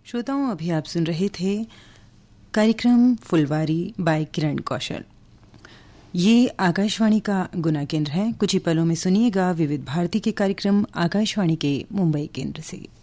श्रोताओं, अभी आप सुन रहे थे कार्यक्रम फुलवारी बाय किरण कौशल। ये आकाशवाणी का गुना केंद्र है। कुछ ही पलों में सुनिएगा विविध भारती के कार्यक्रम आकाशवाणी के मुंबई केंद्र से।